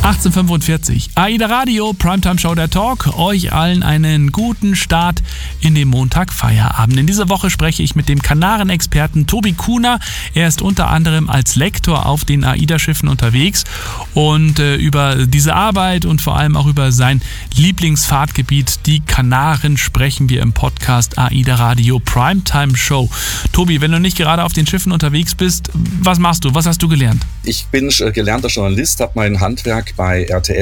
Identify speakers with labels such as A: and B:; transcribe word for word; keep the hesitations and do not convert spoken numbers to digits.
A: achtzehn Uhr fünfundvierzig. AIDA Radio, Primetime Show der Talk. Euch allen einen guten Start in den Montagfeierabend. In dieser Woche spreche ich mit dem Kanaren-Experten Tobi Kuhner. Er ist unter anderem als Lektor auf den AIDA-Schiffen unterwegs. Und äh, über diese Arbeit und vor allem auch über sein Lieblingsfahrtgebiet, die Kanaren, sprechen wir im Podcast AIDA Radio Primetime Show. Tobi, wenn du nicht gerade auf den Schiffen unterwegs bist, was machst du? Was hast du gelernt?
B: Ich bin gelernter Journalist, habe mein Handwerk bei R T L